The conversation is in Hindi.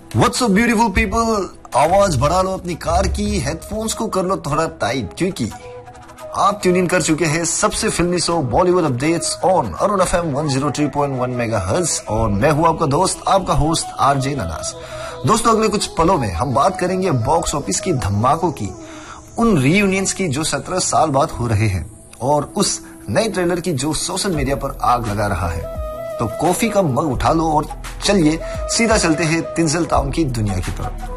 What's up beautiful people? आवाज बढ़ा लो अपनी कार की, हेडफोन्स को कर लो थोड़ा टाइट, क्योंकि आप ट्यून इन कर चुके हैं सबसे फिल्मी show Bollywood updates on Arun FM 103.1 megahertz और मैं हूं आपका दोस्त, आपका होस्ट आरजे ननास। दोस्तों, अगले कुछ पलों में हम बात करेंगे बॉक्स ऑफिस की धमाकों की, उन रीयूनियंस की जो 17 साल बाद हो रहे हैं और उस नए ट्रेलर की जो सोशल मीडिया पर आग लगा रहा है। तो कॉफी का मग उठा लो और चलिए सीधा चलते हैं तिंजल टाउन की दुनिया की तरफ।